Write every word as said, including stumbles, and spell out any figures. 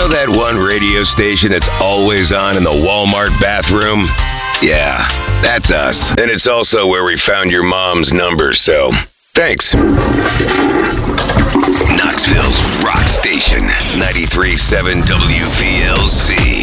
know that one radio station that's always on in the Walmart bathroom? Yeah, that's us. And it's also where we found your mom's number, so thanks. Knoxville's Rock Station, ninety-three point seven W V L C.